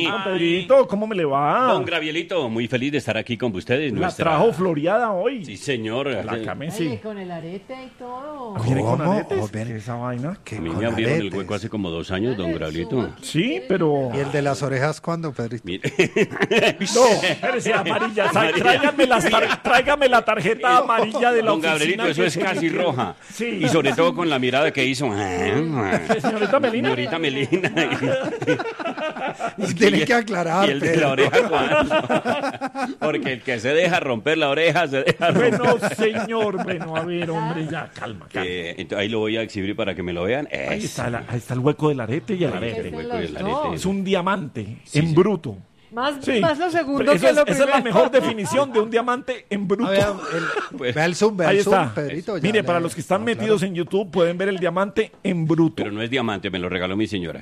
Don Pedrito, ¿cómo me le va? Don Gravielito, muy feliz de estar aquí con ustedes. La trajo floreada hoy. Sí, señor. La camisa. Con el arete y todo. ¿Viene con ¿Cómo? aretes? ¿Qué ¿Qué esa vaina? A mí me abrieron el hueco hace como 2 años, don Gravielito. Sí, pero... ¿Y el de las orejas cuándo, Pedrito? Mire. No, espérese, amarilla. Tráigame la tarjeta amarilla de la Don oficina. Gabrielito, eso que es se casi me quedó. roja. Sí. Y sobre todo con la mirada que hizo. Señorita Melina. Señorita Melina. Y tiene que aclarar, Y el de la oreja cuando. Porque el que se deja romper la oreja se deja romper. Bueno, señor, bueno, a ver, hombre, ya, calma. Entonces, ahí lo voy a exhibir para que me lo vean. Ahí está el hueco del arete y el Ahí está arete. el hueco y el Los arete. dos. Es un diamante en bruto. Más Sí. lo segundo Eso que lo esa es la primero. mejor definición de un diamante en bruto. Vea el zoom, Ahí zoom, está. Pedrito. ya Mire, le- para los que están no, metidos en YouTube pueden ver el diamante en bruto. Pero no es diamante, me lo regaló mi señora.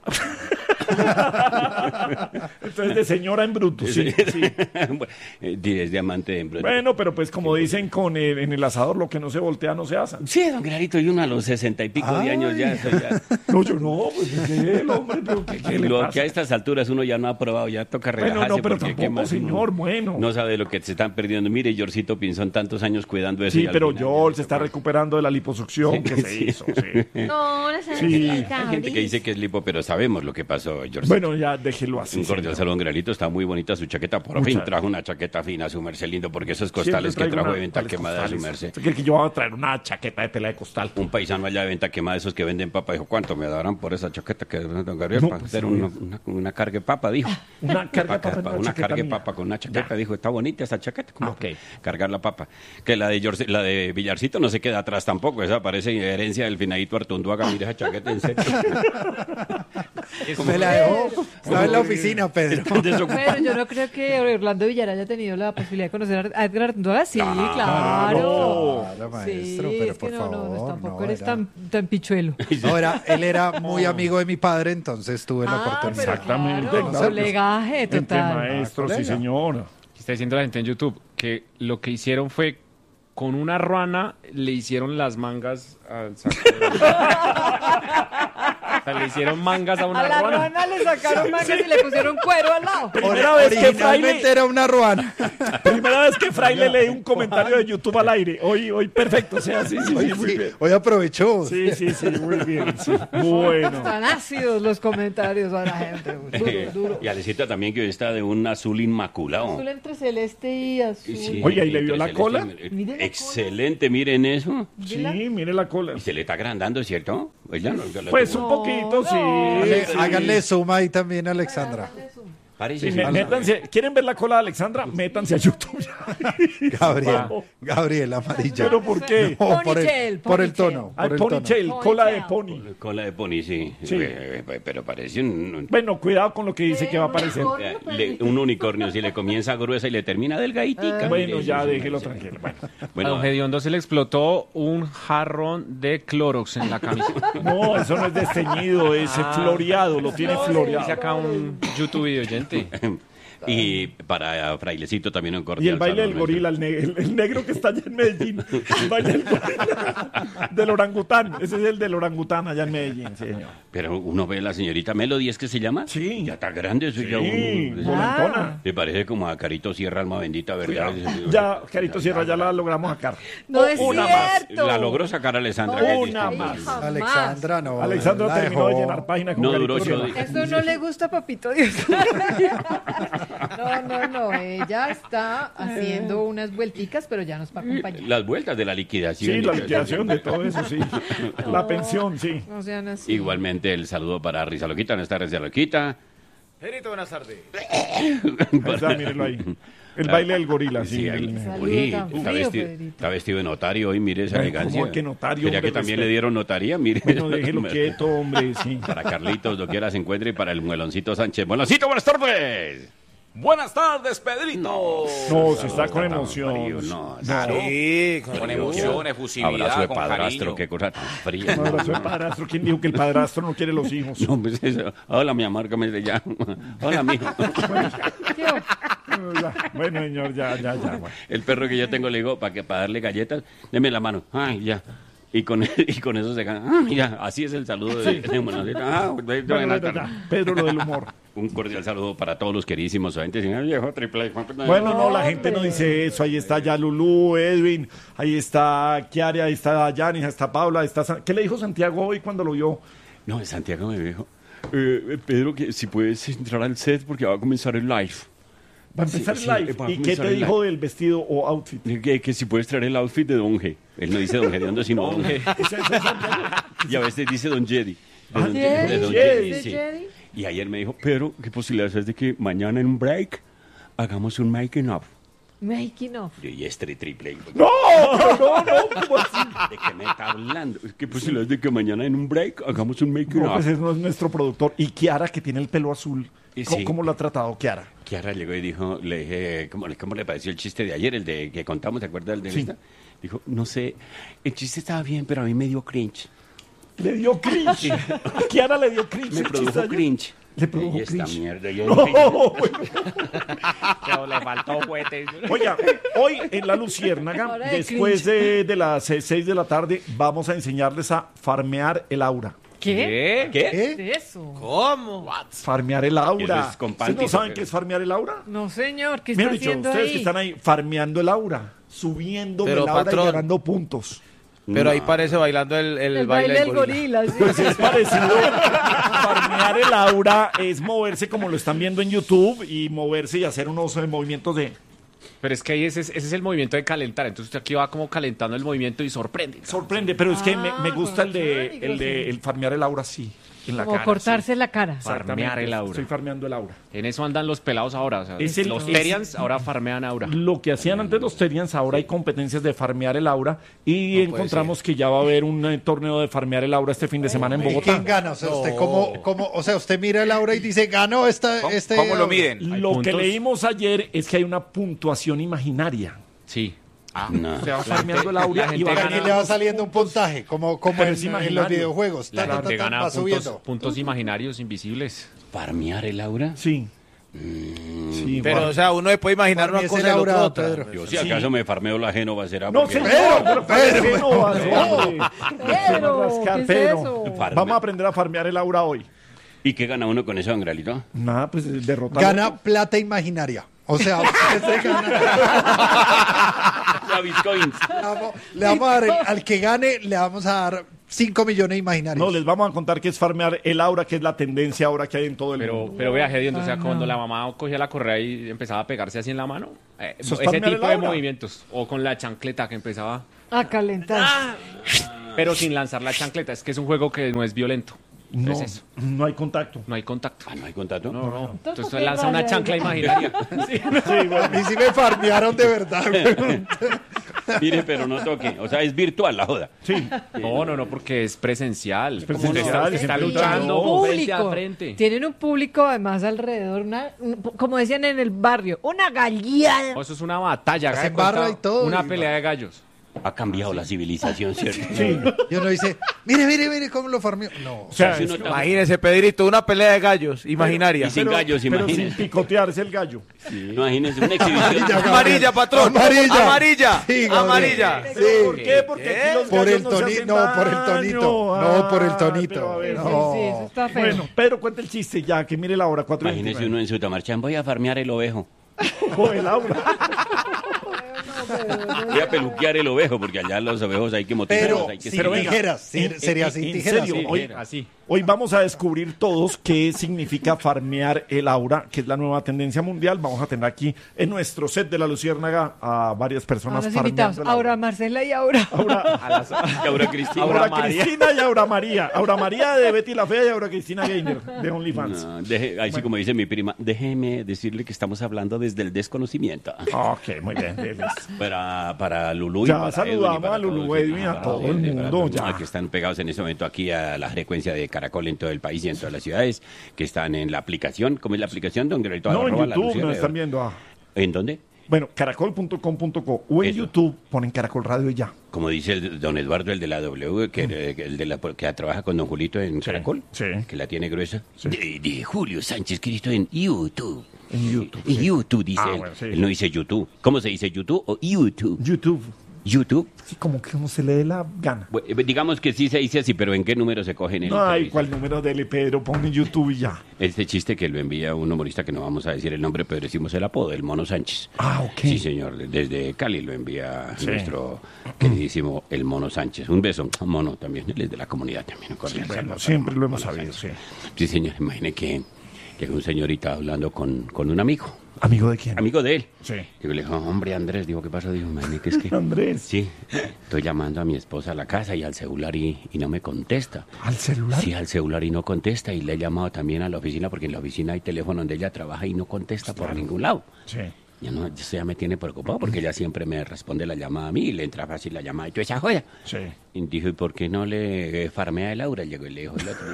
Entonces, de señora en bruto, sí. sí. Es diamante en bruto. Bueno, pero pues como dicen en el asador, lo que no se voltea no se asa. Sí, don Clarito, y uno a los 60 y pico de años ya. No, yo no, pues ¿qué, hombre? ¿Pero qué le Lo pasa? que a estas alturas uno ya no ha probado, ya toca relajarse. Bueno, no, pero porque ¿qué tampoco, más? señor, bueno. No sabe lo que se están perdiendo. Mire, Yorcito Pinzón, tantos años cuidando eso. Sí, y al pero final George ya se está toca. recuperando de la liposucción que se Sí. hizo, sí. No, no se Sí. Hay gente que dice que es lipo, pero sabemos lo que pasó, George. Bueno, ya déjelo así. Un cordial señor. saludo, Granito. Está muy bonita su chaqueta. Por Muchas fin gracias. trajo una chaqueta fina, su merced lindo, porque esos Siempre costales que traigo trajo una- de venta tales quemada, su costales. merced. Usted cree que yo voy a traer una chaqueta de tela de costal. Un paisano allá de venta quemada, esos que venden papa, dijo, ¿cuánto me darán por esa chaqueta que don Gabriel? No, para pues, hacer sí. una carga de papa, dijo. Una carga de papa en una Una chaqueta carga de mía. papa con una chaqueta, Ya. dijo, está bonita esa chaqueta, como Ok. que cargar la papa. Que la de Villarcito no se queda atrás tampoco, esa parece herencia del finadito Artunduaga, mire esa chaqueta en serio. Me la dejó. Estaba en la oficina, Pedro. Pero yo no creo que Orlando Villar haya tenido la posibilidad de conocer a Edgar Artunduaga. Sí, claro. Claro, maestro, Sí, pero es que por no, favor, tampoco no, eres era- tan pichuelo. No, él era muy amigo de mi padre, entonces tuve la oportunidad. pero Exactamente, claro, claro. colegaje Entre total. maestros, sí, colega. señor. Está diciendo la gente en YouTube que lo que hicieron fue con una ruana le hicieron las mangas al saco. O sea, le hicieron mangas a una A la ruana. ruana le sacaron mangas y le pusieron cuero al lado. Primera vez que Originalmente Fraile, era una ruana. primera vez que Fraile lee un comentario de YouTube al aire. Hoy perfecto, o sea, sí, Hoy, muy sí, bien. hoy aprovechó. Sí, muy bien. Sí. Bueno. Están ácidos los comentarios a la gente. Duro, duro. Y Alecita también, que hoy está de un azul inmaculado. Azul entre celeste y azul. Sí, Oye, ¿y le vio entre la cola? celeste- Mire la cola. Excelente, miren eso. Sí, mire la cola. Y se le está agrandando, ¿cierto? Oiga, Pues un poquito, sí. Háganle, sí. háganle zoom ahí también, Alexandra. Parece Sí, métanse, ¿quieren ver la cola de Alexandra? Métanse a YouTube. Gabriel amarilla. ¿Pero por qué? No, por Ponytail, por el ponytail. tono. Al Por el tono. ponytail, cola de pony. Cola de pony, sí. Sí. Pero parece un, Bueno, cuidado con lo que dice que va a aparecer. un unicornio. Si le comienza gruesa y le termina delgaditica. Bueno, mire, ya eso, déjelo sí. tranquilo. Bueno. A Bueno, don Gediondo se le explotó un jarrón de Clorox en la camisa. No, eso no es desteñido, es floreado, lo tiene Dice floreado. acá un YouTube video oyente. y para Frailecito también un cordial Y el baile del saludo. gorila, el negro que está allá en Medellín. El baile del gorila. Del orangután. Ese es el del orangután allá en Medellín, señor. Pero uno ve a la señorita Melody, ¿es que se llama? Sí. Ya está grande, eso ya Sí, uno. volantona. Le parece como a Carito Sierra, alma bendita, ¿verdad? Ya, Carito Sierra, ya la logramos sacar. No es Una más. cierto. La logró sacar Alessandra. No, que es una distinto. más. Jamás. Alexandra no. Alexandra la terminó de dejó. llenar página con No Carito duró Sierra. 8 días. Eso no le gusta a Papito Dios. No. Ella está haciendo unas vuelticas, pero ya nos va a acompañar. Las vueltas de la liquidación. Sí, la liquidación de todo eso, sí. La pensión, sí. No sean así. Igualmente el saludo para Risa Loquita, nuestra Risa Loquita. Pedrito, buenas tardes. Ahí está, mírenlo ahí. El baile del gorila, sí. Sí, el- Saludo uy, tan frío, Pedrito. está vestido de notario hoy, mire esa Ay, elegancia. ¿cómo que notario, Quería hombre? que también Respeto. le dieron notaría, mire. Bueno, déjelo quieto, hombre, sí. Para Carlitos, lo quiera se encuentre, y para el Mueloncito Sánchez. Mueloncito, buenas tardes. Buenas tardes, Pedrito. No, se está con tan emoción. frío, no. Claro. Sí, con emoción, Abrazo efusividad, de con padrastro, cariño. qué cosa tan fría. Un abrazo de padrastro. ¿Quién dijo que el padrastro no quiere los hijos? No, pues eso. Hola, mi amor, ¿cómo se llama? Hola, mijo. Tío, Bueno, señor, ya. Bueno. El perro que yo tengo le digo, para darle galletas, deme la mano. Ay, ya. Y con eso se gana. Ya, así es el saludo de buenas tardes. Pedro, lo del humor. Un cordial saludo para todos los queridísimos oyentes. Señor viejo triple. Bueno, no, la gente no dice eso. Ahí está ya Lulú, Edwin, ahí está Kiara, ahí está Yanis, ahí está Paula, ahí está... ¿Qué le dijo Santiago hoy cuando lo vio? No, Santiago me dijo, Pedro, que si puedes entrar al set porque va a comenzar el live. Va a empezar Sí, el live. va a ¿Y qué comenzar te el dijo live. del vestido o outfit? Que si puedes traer el outfit de Don G. Él no dice Don Gediondo, sino Don G. Y a veces dice Don Jedi. De Don Jedi, ¿De sí. Jedi? Y ayer me dijo, Pedro, ¿qué posibilidades es de que mañana en un break hagamos un making of? Making of. Y es triple. No, ¿cómo así? ¿De qué me está hablando? ¿Qué posibilidades de que mañana en un break hagamos un making No, of? pues ese no es nuestro productor. Y Kiara, que tiene el pelo azul. Y ¿Cómo, sí. cómo lo ha tratado Kiara? Kiara llegó y dijo, le dije, ¿cómo le pareció el chiste de ayer, el de que contamos, ¿te acuerdas del de Sí. esta? Dijo, no sé, el chiste estaba bien, pero a mí me dio cringe. Le dio cringe. A Kiara le dio cringe. Me el produjo chiste ayer. cringe. Le produjo Y esta cringe. mierda. Yo No, dije, bueno. Pero le faltó juguete. Oiga, hoy en La Luciérnaga, Hora de después de las 6 de la tarde, vamos a enseñarles a farmear el aura. ¿Qué? ¿Qué? ¿Qué es eso? ¿Cómo? Farmear el aura. Eso es con ¿Ustedes no panties, saben ¿o qué? qué es farmear el aura? No, señor, ¿qué Mejor está dicho, haciendo ustedes ahí? que están ahí farmeando el aura, subiendo Pero, el aura patrón. y ganando puntos. Pero ahí No. parece bailando El baile del gorila, sí. Pues es parecido. Farmear el aura es moverse como lo están viendo en YouTube y moverse y hacer unos movimientos de... Pero es que ahí ese es el movimiento de calentar. Entonces usted aquí va como calentando el movimiento y sorprende. Sorprende, pero es que me gusta con el farmear el aura, sí. En la Como cara, cortarse sí. la cara. Exactamente. Farmear el aura. Estoy farmeando el aura. En eso andan los pelados ahora. O sea, Es el- los es- Terians ahora farmean aura. Lo que hacían antes los Terians, ahora hay competencias de farmear el aura y encontramos que ya va a haber un torneo de farmear el aura este fin de semana en ¿Y Bogotá. quién gana? O sea, usted o sea, usted mira el aura y dice, ganó este... ¿Cómo lo miden? ¿Hay Lo que puntos? leímos ayer es que hay una puntuación imaginaria. Sí. No. Se va farmeando el aura la y gente va Aquí ganando. le va saliendo un puntaje, como Pero en, es en los imaginario. videojuegos. Ta, La ta, ta, gente ta, gana va puntos, subiendo. puntos imaginarios, invisibles. ¿Farmear el aura? Sí. Sí, Pero, bueno. o sea, uno puede imaginar Para una mí es cosa el y el otro aura, otra. Pedro. Yo si acaso me farmeo la Génova será No, porque... señor, pero Pedro, no va a ser, hombre. Pedro, Rascar, ¿qué es Pedro. eso? Farme- Vamos a aprender a farmear el aura hoy. ¿Y qué gana uno con eso, don Gralito? Nada, pues derrotar. Gana plata imaginaria. O sea, usted se gana. Ya, bitcoins. Le vamos a dar, al que gane, le vamos a dar 5 millones imaginarios. No, les vamos a contar qué es farmear el aura, que es la tendencia ahora que hay en todo el mundo. Pero vea, Gediondo, o sea, cuando la mamá cogía la correa y empezaba a pegarse así en la mano, Eso es ese farmear tipo el de aura. movimientos. O con la chancleta que empezaba, A calentar. pero sin lanzar la chancleta. Es que es un juego que no es violento. No, Es eso. no hay contacto. No hay contacto. Ah, ¿no hay contacto? No, no. Entonces, Entonces ¿por usted qué lanza una raya? chancla imaginaria. Sí. A mí sí me farmearon de verdad. güey. Mire, pero no toque. O sea, es virtual la joda. Sí. No, porque es presencial. presencial, Usted está es luchando no. frente a Público. frente. Tienen un público además alrededor, como decían en el barrio, una galliada. Eso es una batalla. haga de Hacen barra cuenta, y todo, Una y- pelea de gallos. Ha cambiado la civilización, ¿cierto? Sí. Y uno dice, mire cómo lo farmeó. No. O sea, Si es- uno Imagínese, Pedrito, una pelea de gallos imaginaria. Y sin gallos, pero sin imagínese. picotearse el gallo. Imagínese una exhibición. Amarilla, patrón. Amarilla. Amarilla. Sí, Gabriel. Amarilla. ¿Por qué? Porque aquí los Por gallos el no se tonito, hacen no, por el daño. tonito. No, por el Ah, tonito. pero a ver, Sí, No. sí, eso está feo. Bueno, Pedro, cuenta el chiste ya, que mire la hora, 4:29. Imagínese uno en su tamarchán, voy a farmear el ovejo. O el aura. Voy a peluquear el ovejo, porque allá los ovejos hay que motivarlos, Pero hay que sin pero venga, tijeras. Sería en sin tijeras. serio, ¿sí? hoy- Así. Hoy vamos a descubrir todos qué significa farmear el aura, que es la nueva tendencia mundial. Vamos a tener aquí en nuestro set de La Luciérnaga a varias personas Ahora invitados, farmeando el Aura aura. Marcela y Aura. Y ahora Cristina. Aura María. Cristina y Aura María. Aura María de Betty la Fea y Aura Cristina Gainer de OnlyFans. No, así como dice mi prima, déjeme decirle que estamos hablando desde el desconocimiento. Ok, muy bien. Delis. Para Lulú y Ya para saludamos Edwin y para a Lulú, todos, Edwin, a para todo el para mundo, todo el ya. que están pegados en este momento aquí a la frecuencia de Caracol en todo el país y en todas las ciudades, que están en la aplicación. ¿Cómo es la aplicación, don Grelito? No, en Arroba la YouTube Luciérnaga. nos están viendo. ¿En dónde? Bueno, caracol.com.co o en Eso. YouTube ponen Caracol Radio y ya. Como dice el don Eduardo, el de la W, que trabaja con don Julito en Caracol, sí. que la tiene gruesa. Sí. De Julio Sánchez Cristo en YouTube. En YouTube. En sí. YouTube dice Ah, él. bueno, sí. Él no dice YouTube. ¿Cómo se dice YouTube o YouTube? YouTube. YouTube. Sí, como que uno se le dé la gana. Digamos que sí se dice así, pero ¿en qué número se cogen el Ay, televisor? ¿cuál número dele, Pedro? Pone YouTube y ya. Este chiste que lo envía un humorista que no vamos a decir el nombre, pero decimos el apodo, el Mono Sánchez. Ah, ok. Sí, señor. Desde Cali lo envía Sí. nuestro queridísimo el Mono Sánchez. Un beso, Mono también, él es de la comunidad también. ¿No? Cordial Bueno, saludo siempre para lo hemos Mono sabido, Sánchez. sí. Sí, señor. Imagine que llegó un señorita hablando con un amigo. ¿Amigo de quién? Amigo de él. Sí. Y le dijo, hombre, Andrés, digo, ¿qué pasó? Dijo, imagine que es que... Andrés. Sí, estoy llamando a mi esposa a la casa y al celular y no me contesta. ¿Al celular? Sí, al celular y no contesta. Y le he llamado también a la oficina porque en la oficina hay teléfono donde ella trabaja y no contesta por ningún lado. Sí. Eso ya me tiene preocupado porque ella siempre me responde la llamada a mí y le entra fácil la llamada y toda esa joya. Sí. Y dijo, ¿y por qué no le farmea el aura? Llegó y le dijo el otro.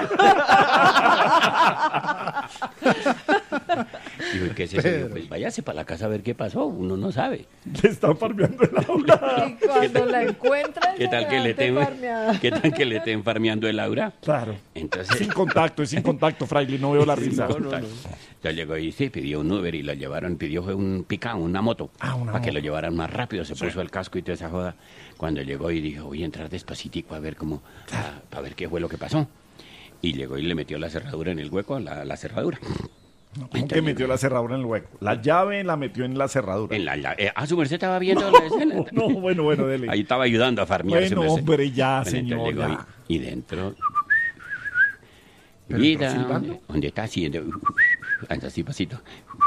Dijo, ¿y qué es eso? Dijo, pues váyase para la casa a ver qué pasó. Uno no sabe. Le están farmeando el aula. Y cuando la encuentran, ¿Qué tal que le ¿qué estén farmeando el aura? Claro. Entonces... Es sin contacto, fraile, no veo la risa. Ya llegó y sí, pidió un Uber y lo llevaron, pidió fue un picán, una moto, Una para que moto. lo llevaran más rápido, se puso el casco y toda esa joda. Cuando llegó y dijo, voy a entrar despacitico a ver cómo, para ver qué fue lo que pasó. Y llegó y le metió la cerradura en el hueco, la cerradura. ¿Cómo que metió la cerradura en el hueco? La llave la metió en la cerradura. Su merced estaba viendo la escena. No, bueno, dele. Ahí estaba ayudando a farmear su Bueno, merced. hombre, ya, Bueno, entonces señor, llegó ya. Y dentro... ¿Pero Vida, está silbando? ¿dónde está haciendo? Así pasito.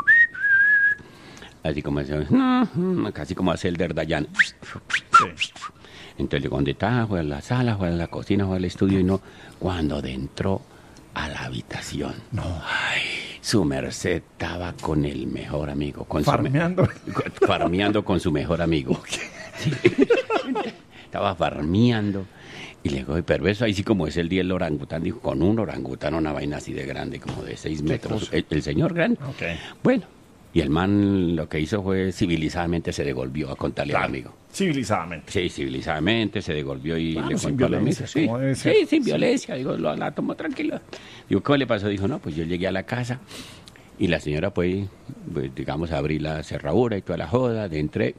Así como casi como hace el Derdayan. Sí. Entonces llegó donde está, fue a la sala, fue a la cocina, fue al estudio y no. Cuando entró a la habitación. No. Ay, su merced estaba con el mejor amigo. Farmeando. Farmeando con su mejor amigo. Sí. Estaba farmeando. Y le digo, pero eso ahí sí como es el día del orangután, dijo, con un orangután una vaina así de grande, como de 6 metros. cosa? El señor grande. Ok. Bueno, y el man lo que hizo fue civilizadamente se devolvió a contarle al Claro. amigo. Civilizadamente. Sí, civilizadamente se devolvió y Claro, le sin contó a la violencia, amiga. Sí, como debe ser. sí, sin violencia. Digo, la tomó tranquila. Digo, ¿cómo le pasó? Dijo, no, pues yo llegué a la casa y la señora pues digamos, abrí la cerradura y toda la joda, entré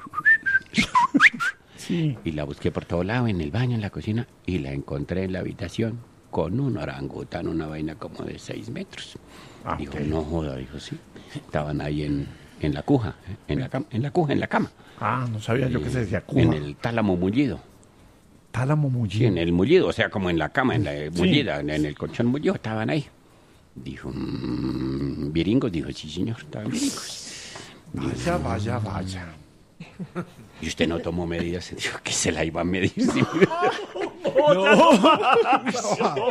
Sí. y la busqué por todo lado, en el baño, en la cocina, y la encontré en la habitación con un orangután, una vaina como de 6 metros. Ah, Dijo, ok. no joda, dijo, sí. Estaban ahí en la cuja, en la cama. Ah, no sabía yo que se decía cuja. En el tálamo mullido. Tálamo Sí, mullido. en el mullido, o sea, como en la cama, en la mullida, en el colchón mullido, estaban ahí. Dijo, viringos, dijo, sí, señor, estaban viringos. Vaya, vaya, vaya. Y usted no tomó medidas, dijo que se la iba a medir. Sí.